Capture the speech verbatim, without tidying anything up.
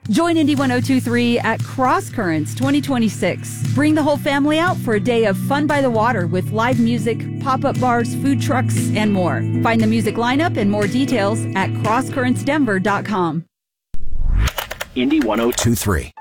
Join Indy ten twenty-three at Cross Currents twenty twenty-six. Bring the whole family out for a day of fun by the water with live music, pop-up bars, food trucks, and more. Find the music lineup and more details at cross currents denver dot com. Indy ten twenty-three.